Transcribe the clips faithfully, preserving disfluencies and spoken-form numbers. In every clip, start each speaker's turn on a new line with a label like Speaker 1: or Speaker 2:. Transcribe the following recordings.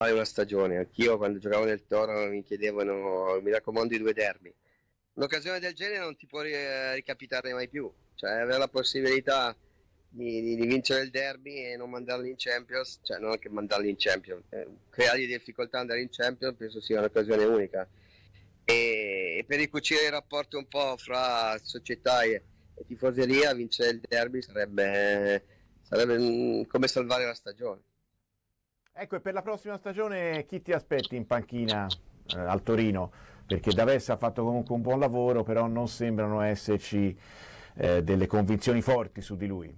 Speaker 1: una stagione. Anch'io quando giocavo nel Toro mi chiedevano, mi raccomando, i due derby. Un'occasione del genere non ti può ri- ricapitare mai più, cioè avere la possibilità di, di- di vincere il derby e non mandarli in Champions, cioè non che mandarli in Champions, eh, creargli difficoltà ad andare in Champions penso sia un'occasione unica. E, e per ricucire il rapporto un po' fra società e, e tifoseria, vincere il derby sarebbe, sarebbe mm, come salvare la stagione.
Speaker 2: Ecco, e per la prossima stagione chi ti aspetti in panchina eh, al Torino? Perché D'Aversa ha fatto comunque un buon lavoro, però non sembrano esserci eh, delle convinzioni forti su di lui.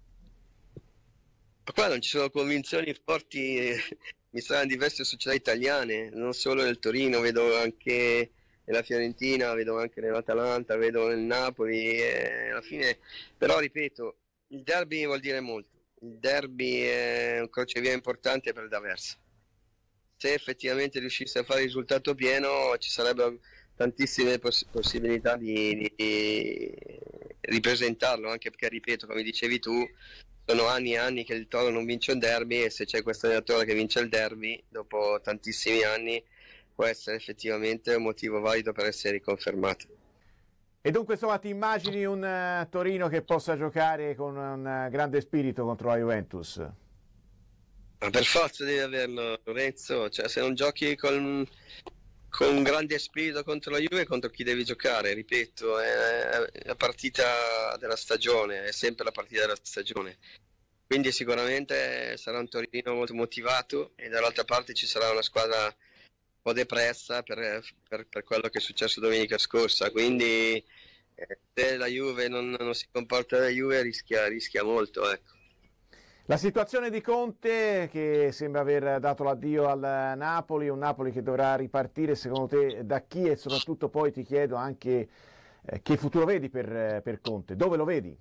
Speaker 1: Ma qua non ci sono convinzioni forti, eh, mi saranno diverse società italiane, non solo nel Torino, vedo anche nella Fiorentina, vedo anche nell'Atalanta, vedo nel Napoli, e alla fine, però ripeto, il derby vuol dire molto, il derby è un crocevia importante per D'Aversa. Se effettivamente riuscisse a fare il risultato pieno ci sarebbero tantissime poss- possibilità di, di- di ripresentarlo, anche perché ripeto, come dicevi tu, sono anni e anni che il Toro non vince un derby e se c'è questo allenatore che vince il derby dopo tantissimi anni può essere effettivamente un motivo valido per essere riconfermato.
Speaker 2: E dunque, insomma, ti immagini un uh, Torino che possa giocare con un uh, grande spirito contro la Juventus?
Speaker 1: Ma per forza devi averlo, Lorenzo, cioè se non giochi con, con un grande spirito contro la Juve, contro chi devi giocare? Ripeto, è la partita della stagione, è sempre la partita della stagione. Quindi sicuramente sarà un Torino molto motivato e dall'altra parte ci sarà una squadra un po' depressa per, per, per quello che è successo domenica scorsa. Quindi eh, se la Juve non, non si comporta da Juve rischia, rischia molto, ecco.
Speaker 2: La situazione di Conte che sembra aver dato l'addio al Napoli, un Napoli che dovrà ripartire secondo te da chi e soprattutto poi ti chiedo anche eh, che futuro vedi per, per Conte, dove lo vedi?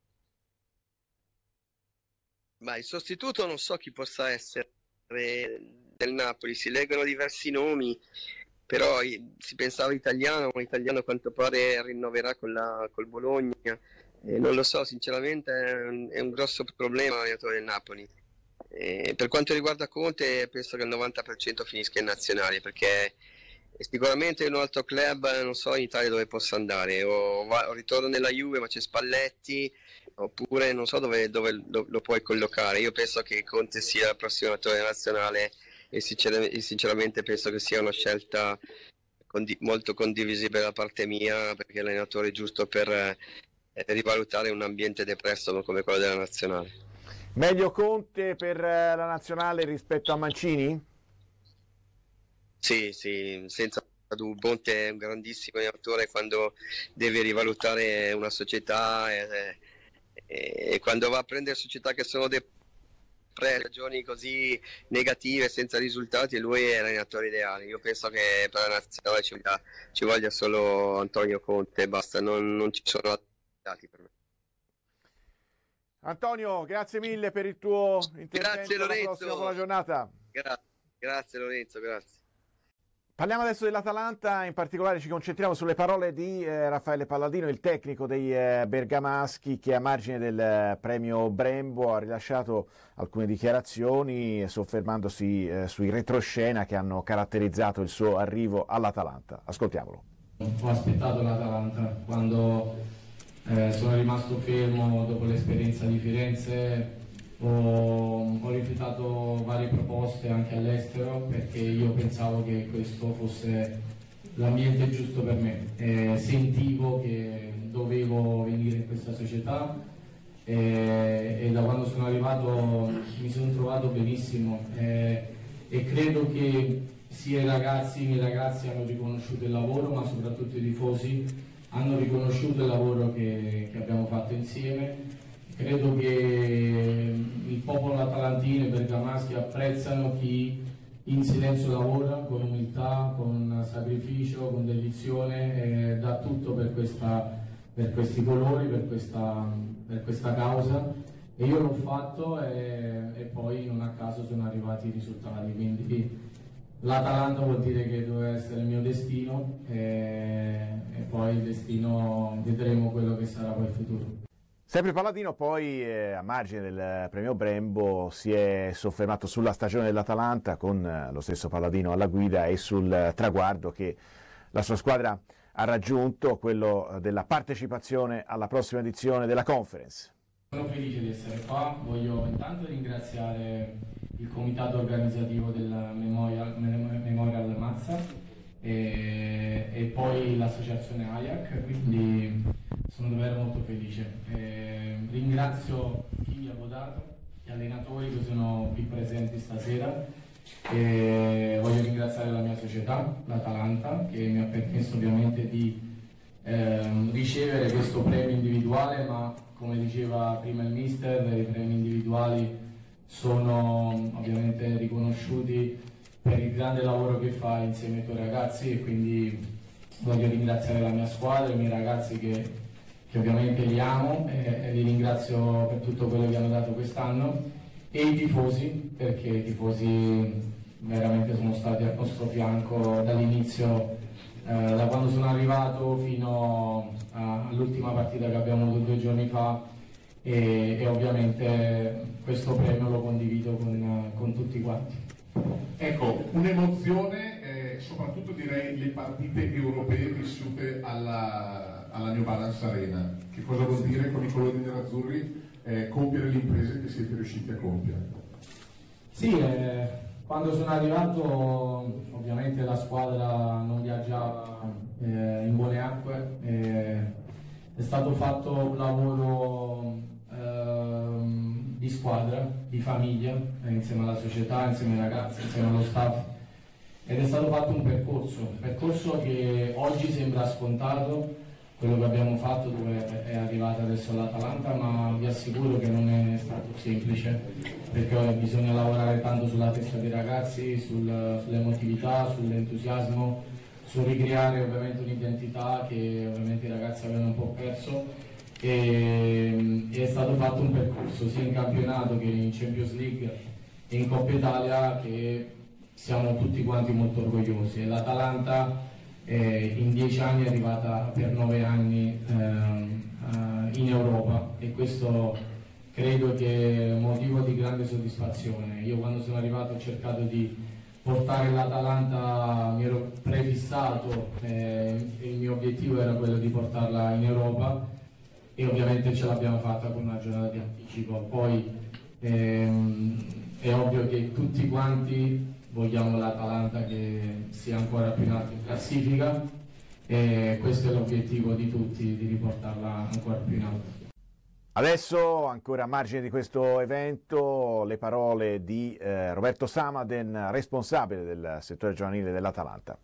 Speaker 1: Ma il sostituto non so chi possa essere del Napoli, si leggono diversi nomi, però si pensava italiano, ma italiano a quanto pare rinnoverà con la, col Bologna. Eh, non lo so, sinceramente è un, è un grosso problema l'allenatore del Napoli. Eh, per quanto riguarda Conte, penso che il novanta per cento finisca in nazionale perché sicuramente in un altro club, non so in Italia dove possa andare, o, va, o ritorno nella Juve ma c'è Spalletti, oppure non so dove, dove lo, lo puoi collocare. Io penso che Conte sia il prossimo allenatore nazionale e sincer- sinceramente penso che sia una scelta condi- molto condivisibile da parte mia perché è l'allenatore giusto per eh, rivalutare un ambiente depresso come quello della nazionale.
Speaker 2: Meglio Conte per la nazionale rispetto a Mancini?
Speaker 1: Sì, sì, senza dubbio. Conte è un grandissimo allenatore quando deve rivalutare una società e, e, e quando va a prendere società che sono depresse, ragioni così negative senza risultati, lui è l'allenatore ideale. Io penso che per la nazionale ci voglia, ci voglia solo Antonio Conte, basta, non, non ci sono altri dati per me.
Speaker 2: Antonio, grazie mille per il tuo
Speaker 1: Grazie
Speaker 2: intervento, alla prossima, buona
Speaker 1: Lorenzo.
Speaker 2: giornata.
Speaker 1: Gra- grazie Lorenzo, grazie.
Speaker 2: Parliamo adesso dell'Atalanta, in particolare ci concentriamo sulle parole di eh, Raffaele Palladino, il tecnico dei eh, bergamaschi che a margine del eh, premio Brembo ha rilasciato alcune dichiarazioni soffermandosi eh, sui retroscena che hanno caratterizzato il suo arrivo all'Atalanta. Ascoltiamolo.
Speaker 3: Ho aspettato l'Atalanta quando eh, sono rimasto fermo dopo l'esperienza di Firenze. Ho, ho rifiutato varie proposte anche all'estero perché io pensavo che questo fosse l'ambiente giusto per me. Eh, sentivo che dovevo venire in questa società e, e da quando sono arrivato mi sono trovato benissimo eh, e credo che sia i ragazzi, i miei ragazzi hanno riconosciuto il lavoro, ma soprattutto i tifosi hanno riconosciuto il lavoro che, che abbiamo fatto insieme. Credo che il popolo atalantino e bergamaschi apprezzano chi in silenzio lavora, con umiltà, con sacrificio, con dedizione, e dà tutto per, questa, per questi colori, per questa, per questa causa. E io l'ho fatto e, e poi non a caso sono arrivati i risultati. Quindi l'Atalanta vuol dire che doveva essere il mio destino e, e poi il destino vedremo quello che sarà poi il futuro.
Speaker 2: Sempre Palladino poi, eh, a margine del premio Brembo, si è soffermato sulla stagione dell'Atalanta con eh, lo stesso Palladino alla guida e sul traguardo che la sua squadra ha raggiunto, quello della partecipazione alla prossima edizione della Conference.
Speaker 3: Sono felice di essere qua, voglio intanto ringraziare il comitato organizzativo del Memorial, Memorial Mazza e, e poi l'associazione A I A C, quindi sono davvero molto felice. E ringrazio chi mi ha votato, gli allenatori che sono qui presenti stasera, e voglio ringraziare la mia società, l'Atalanta, che mi ha permesso ovviamente di ehm, ricevere questo premio individuale, ma come diceva prima il mister, i premi individuali sono ovviamente riconosciuti per il grande lavoro che fa insieme ai tuoi ragazzi, e quindi voglio ringraziare la mia squadra, i miei ragazzi che, che ovviamente li amo, e, e li ringrazio per tutto quello che hanno dato quest'anno, e i tifosi, perché i tifosi veramente sono stati al nostro fianco dall'inizio, eh, da quando sono arrivato fino a, all'ultima partita che abbiamo avuto due giorni fa, e, e ovviamente questo premio lo condivido con, con tutti quanti.
Speaker 4: Ecco, un'emozione, eh, soprattutto direi le partite europee vissute alla, alla New Balance Arena. Che cosa vuol dire con i colori nerazzurri eh, compiere le imprese che siete riusciti a compiere?
Speaker 3: Sì, eh, quando sono arrivato ovviamente la squadra non viaggiava eh, in buone acque, eh, è stato fatto un lavoro eh, di squadra, di famiglia, eh, insieme alla società, insieme ai ragazzi, insieme allo staff, ed è stato fatto un percorso, un percorso che oggi sembra scontato, quello che abbiamo fatto, dove è arrivata adesso l'Atalanta, ma vi assicuro che non è stato semplice, perché bisogna lavorare tanto sulla testa dei ragazzi, sul, sull'emotività, sull'entusiasmo, sul ricreare ovviamente un'identità che ovviamente i ragazzi avevano un po' perso, e, e è stato fatto un percorso sia in campionato che in Champions League e in Coppa Italia, che siamo tutti quanti molto orgogliosi. E l'Atalanta eh, in dieci anni è arrivata per nove anni eh, uh, in Europa, e questo credo che è un motivo di grande soddisfazione. Io quando sono arrivato ho cercato di portare l'Atalanta, mi ero prefissato, eh, e il mio obiettivo era quello di portarla in Europa, e ovviamente ce l'abbiamo fatta con una giornata di anticipo. Poi ehm, è ovvio che tutti quanti vogliamo l'Atalanta che sia ancora più in alto in classifica, e questo è l'obiettivo di tutti, di riportarla ancora più in alto.
Speaker 2: Adesso, ancora a margine di questo evento, le parole di eh, Roberto Samaden, responsabile del settore giovanile dell'Atalanta.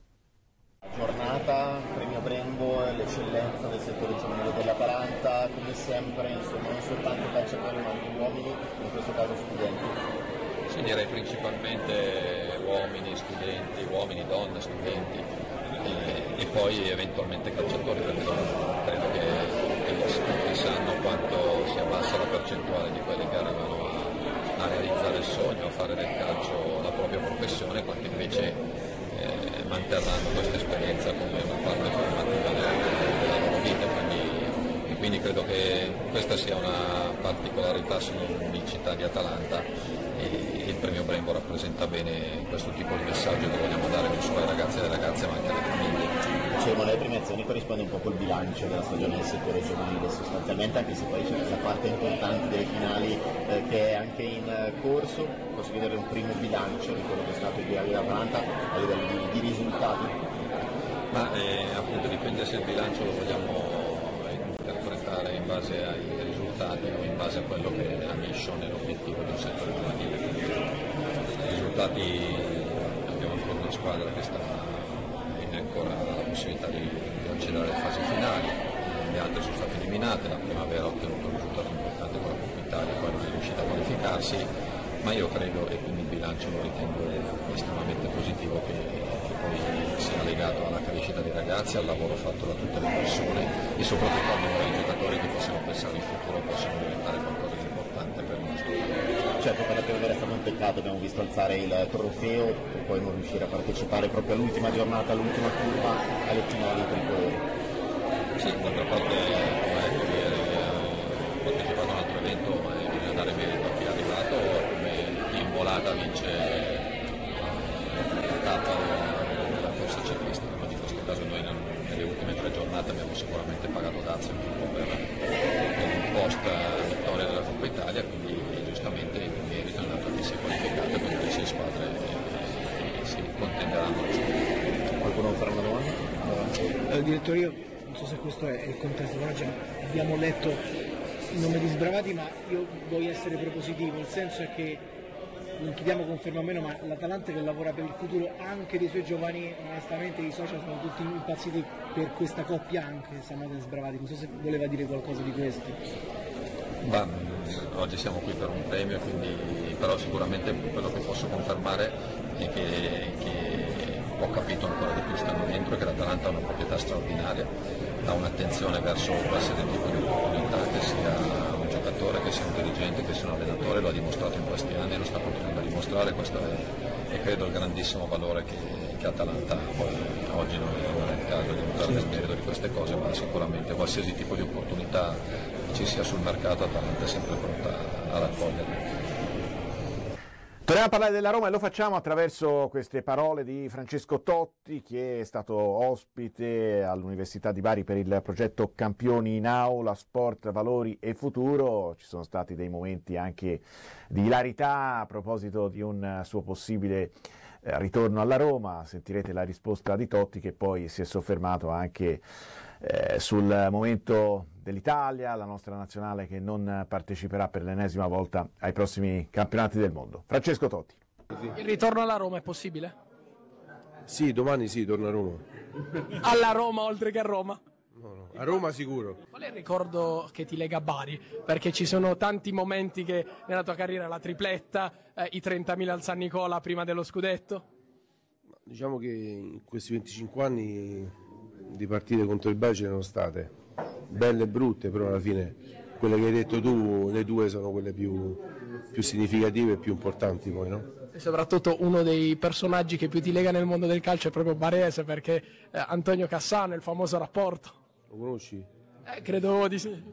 Speaker 5: Giornata, premio Brembo, l'eccellenza del settore giovanile dell'Atalanta, come sempre, insomma, non soltanto calciatori ma anche uomini, in questo caso studenti.
Speaker 6: Sì, direi principalmente uomini, studenti, uomini, donne, studenti e, e poi eventualmente calciatori, perché credo che, che tutti sanno quanto sia bassa la percentuale di quelli che arrivano a, a realizzare il sogno, a fare del calcio la propria professione, quanti invece Eh, manterranno questa esperienza come una parte formativa della, della loro vita, quindi, e quindi credo che questa sia una particolarità, se non unicità di Atalanta, e il premio Brembo rappresenta bene questo tipo di messaggio che vogliamo dare non solo ai ragazzi e alle ragazze ma anche alle famiglie.
Speaker 5: Dicevo, le premiazioni corrisponde un po' col bilancio della stagione del settore giovanile sostanzialmente, anche se poi c'è questa parte importante delle finali eh, che è anche in eh, corso. Posso chiedere un primo bilancio di quello che è stato il diario dell'Atalanta a livello di, di risultati?
Speaker 6: Ma eh, appunto dipende se il bilancio lo vogliamo interpretare in base ai risultati o in base a quello che è la mission e l'obiettivo del settore giovanile. I risultati, abbiamo ancora una squadra che sta in ancora la possibilità di, di accedere alle fasi finali, le altre sono state eliminate, la primavera ha ottenuto un risultato importante con la Coppa Italia, poi non è riuscita a qualificarsi, ma io credo, e quindi il bilancio lo ritengo estremamente positivo, che, che poi sia legato alla crescita dei ragazzi, al lavoro fatto da tutte le persone e soprattutto a noi giocatori che possiamo pensare in futuro possano diventare qualcosa di importante per il nostro lavoro.
Speaker 5: Certo, per la primavera è stato un peccato, abbiamo visto alzare il trofeo per poi non riuscire a partecipare proprio all'ultima giornata, all'ultima curva, alle finali tricolori.
Speaker 6: Sì, d'altra parte, come detto ieri, partecipa ad un altro evento e bisogna dare merito a chi è arrivato, come chi in volata vince la tappa della corsa ciclistica. Quindi in questo caso noi nelle ultime tre giornate abbiamo sicuramente pagato dazio anche un po' per, per un post vittoria della Coppa Italia, quindi giustamente il merito è andato a chi si è qualificato e per le sei squadre che si contenderanno.
Speaker 5: Qualcuno farà una domanda?
Speaker 7: Eh, direttore, io non so se questo è il contesto, però già abbiamo letto il nome di Sbravati, ma io voglio essere propositivo, il senso è che non chiediamo conferma o meno, ma l'Atalanta che lavora per il futuro anche dei suoi giovani, onestamente i social sono tutti impazziti per questa coppia anche, Sammato e Sbravati, non so se voleva dire qualcosa di questo.
Speaker 6: Bah, oggi siamo qui per un premio, quindi, però sicuramente quello che posso confermare è che, che ho capito ancora di più stando dentro è che l'Atalanta ha una proprietà straordinaria, ha un'attenzione verso qualsiasi tipo di opportunità, che sia un giocatore, che sia un dirigente, che sia un allenatore, lo ha dimostrato in questi anni e lo sta continuando a dimostrare. Questo è, è credo il grandissimo valore che, che Atalanta ha. Poi oggi non è il caso di entrare nel merito di queste cose, ma sicuramente qualsiasi tipo di opportunità ci sia sul mercato, Atalanta è sempre pronta a raccoglierle.
Speaker 2: Torniamo a parlare della Roma e lo facciamo attraverso queste parole di Francesco Totti, che è stato ospite all'Università di Bari per il progetto Campioni in Aula, Sport, Valori e Futuro. Ci sono stati dei momenti anche di ilarità a proposito di un suo possibile eh, ritorno alla Roma. Sentirete la risposta di Totti, che poi si è soffermato anche eh, sul momento dell'Italia, la nostra nazionale che non parteciperà per l'ennesima volta ai prossimi campionati del mondo. Francesco Totti.
Speaker 8: Il ritorno alla Roma è possibile?
Speaker 9: Sì, domani sì, torno a Roma.
Speaker 8: Alla Roma oltre che a Roma?
Speaker 9: No, no, a Roma sicuro.
Speaker 8: Qual è il ricordo che ti lega a Bari? Perché ci sono tanti momenti che nella tua carriera, la tripletta, eh, i trentamila al San Nicola prima dello scudetto?
Speaker 9: Diciamo che in questi venticinque anni di partite contro il Bari ce ne sono state. Belle e brutte, però alla fine quelle che hai detto tu, le due sono quelle più, più significative e più importanti poi, no?
Speaker 8: E soprattutto uno dei personaggi che più ti lega nel mondo del calcio è proprio barese, perché eh, Antonio Cassano, il famoso rapporto.
Speaker 9: Lo conosci?
Speaker 8: Eh, credo di sì.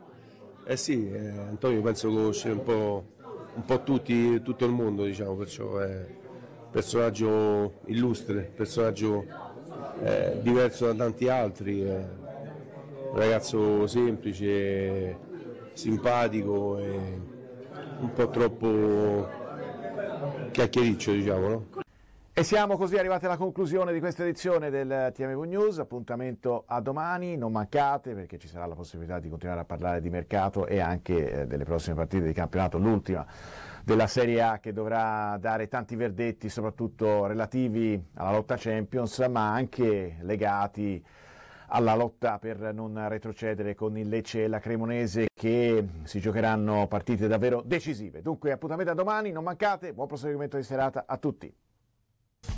Speaker 9: Eh sì, eh, Antonio penso conosce un po', un po' tutti, tutto il mondo, diciamo, perciò è un personaggio illustre, personaggio eh, diverso da tanti altri. Eh. Un ragazzo semplice, simpatico e un po' troppo chiacchiericcio, diciamo, no?
Speaker 2: E siamo così arrivati alla conclusione di questa edizione del T M V News. Appuntamento a domani, non mancate, perché ci sarà la possibilità di continuare a parlare di mercato e anche eh, delle prossime partite di campionato, l'ultima della Serie A, che dovrà dare tanti verdetti, soprattutto relativi alla lotta Champions, ma anche legati alla lotta per non retrocedere con il Lecce e la Cremonese, che si giocheranno partite davvero decisive. Dunque appuntamento a domani, non mancate, buon proseguimento di serata a tutti.